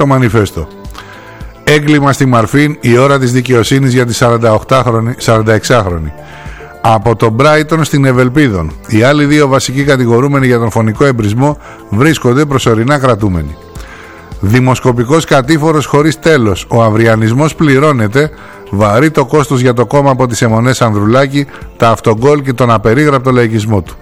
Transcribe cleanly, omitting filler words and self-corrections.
το μανιφέστο. Έγκλημα στη Μαρφίν, η ώρα της δικαιοσύνης για τη 46χρονη. Από τον Μπράιτον στην Ευελπίδων. Οι άλλοι δύο βασικοί κατηγορούμενοι για τον φωνικό εμπρισμό βρίσκονται προσωρινά κρατούμενοι. Δημοσκοπικός κατήφορος χωρίς τέλος. Ο αυριανισμός πληρώνεται. Βαρύ το κόστος για το κόμμα από τις αιμονές Ανδρουλάκη, τα αυτογκόλ και τον απερίγραπτο λαϊκισμό του.